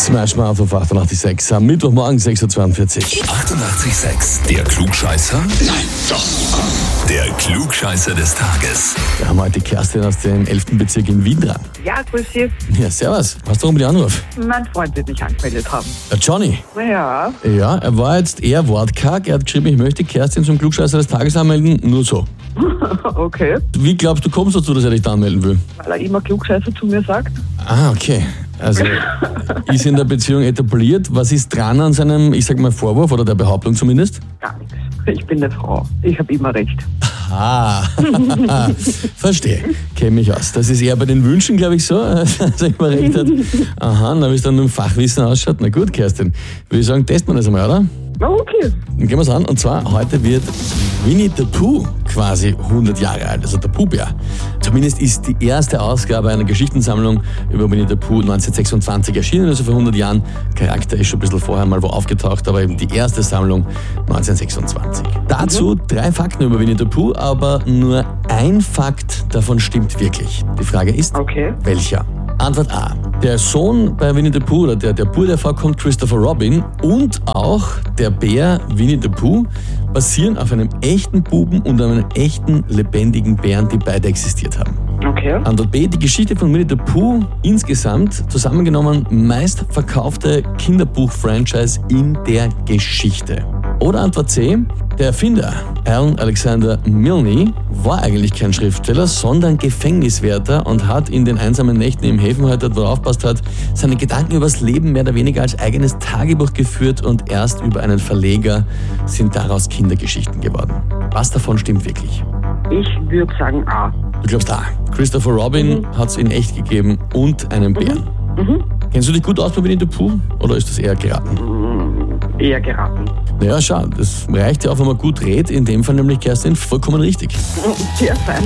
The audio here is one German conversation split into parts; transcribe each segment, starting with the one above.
Smash Mouth auf 88.6 am Mittwochmorgen 6.42 Uhr. 88.6, der Klugscheißer? Nein, doch. Der Klugscheißer des Tages. Wir haben heute Kerstin aus dem 11. Bezirk in Wien dran. Ja, grüß Sie. Ja, servus. Was warum die Anruf? Mein Freund wird mich angemeldet haben. Der Johnny. Ja, Ja, er war jetzt eher wortkarg. Er hat geschrieben, ich möchte Kerstin zum Klugscheißer des Tages anmelden. Nur so. okay. Wie glaubst du, kommst du dazu, dass er dich da anmelden will? Weil er immer Klugscheißer zu mir sagt. Ah, okay. Also ist in der Beziehung etabliert. Was ist dran an seinem, ich sag mal, Vorwurf oder der Behauptung zumindest? Gar nichts. Ich bin eine Frau. Ich habe immer recht. Ah, verstehe. Kenne mich aus. Das ist eher bei den Wünschen, glaube ich, so, dass er immer recht hat. Aha, na, wie es dann mit dem Fachwissen ausschaut. Na gut, Kerstin, würde ich sagen, testen wir das einmal, oder? Na, okay. Dann gehen wir es an. Und zwar, heute wird Winnie the Pooh quasi 100 Jahre alt, also der Pooh-Bär. Zumindest ist die erste Ausgabe einer Geschichtensammlung über Winnie the Pooh 1926 erschienen, also vor 100 Jahren. Charakter ist schon ein bisschen vorher mal wo aufgetaucht, aber eben die erste Sammlung 1926. Dazu 3 Fakten über Winnie the Pooh, aber nur ein Fakt davon stimmt wirklich. Die Frage ist, Okay. welcher? Antwort A. Der Sohn bei Winnie the Pooh, oder der Bur, der vorkommt, Christopher Robin, und auch der Bär Winnie the Pooh basieren auf einem echten Buben und einem echten lebendigen Bären, die beide existiert haben. Okay. Antwort B. Die Geschichte von Winnie the Pooh insgesamt zusammengenommen meistverkaufte Kinderbuch-Franchise in der Geschichte. Oder Antwort C. Der Erfinder, Alan Alexander Milne, war eigentlich kein Schriftsteller, sondern Gefängniswärter und hat in den einsamen Nächten im Häfen, dort wo er aufpasst hat, seine Gedanken übers Leben mehr oder weniger als eigenes Tagebuch geführt und erst über einen Verleger sind daraus Kindergeschichten geworden. Was davon stimmt wirklich? Ich würde sagen A. Du glaubst A. Christopher Robin hat es in echt gegeben und einen Bären. Kennst du dich gut aus bei Winnie the Pooh oder ist das eher geraten? Eher geraten. Naja, schau, das reicht ja auch, wenn man gut redet. In dem Fall nämlich, Kerstin, vollkommen richtig. Sehr fein.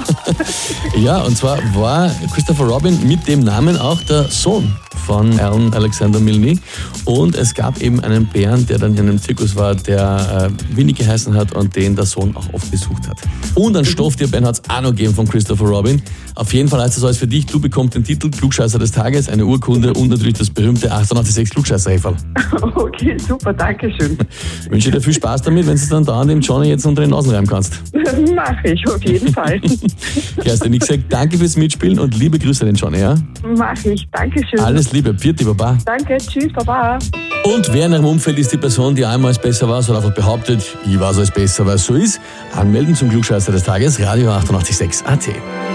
Ja, und zwar war Christopher Robin mit dem Namen auch der Sohn von Alan Alexander Milne. Und es gab eben einen Bären, der dann in einem Zirkus war, der Winnie geheißen hat und den der Sohn auch oft besucht hat. Und ein Stofftierbären hat es auch noch gegeben von Christopher Robin. Auf jeden Fall heißt das alles für dich. Du bekommst den Titel Klugscheißer des Tages, eine Urkunde und natürlich das berühmte 886 Klugscheißer-Häferl. Okay, super, danke schön. Ich wünsche dir viel Spaß damit, wenn du es dann da an dem Johnny jetzt unter den Nasen reiben kannst. Mache ich, auf jeden Fall. Kerstin, ich sage danke fürs Mitspielen und liebe Grüße an den Johnny. Ja? Mache ich, danke schön. Alles Liebe, Pfiat, Baba. Danke, tschüss, Baba. Und wer in eurem Umfeld ist die Person, die einmal besser war oder einfach behauptet, ich war es besser, weil es so ist, anmelden zum Klugscheißer des Tages, Radio 886 AT.